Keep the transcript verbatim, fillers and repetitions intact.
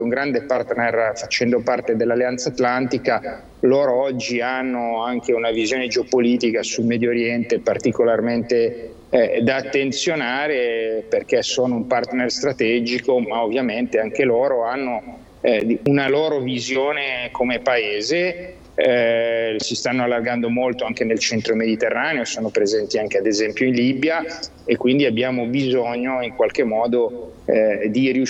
un grande partner facendo parte dell'Alleanza Atlantica. Loro oggi hanno anche una visione geopolitica sul Medio Oriente particolarmente eh, da attenzionare, perché sono un partner strategico, ma ovviamente anche loro hanno eh, una loro visione come paese. Eh, si stanno allargando molto anche nel centro mediterraneo, sono presenti anche ad esempio in Libia, e quindi abbiamo bisogno in qualche modo eh, di riuscire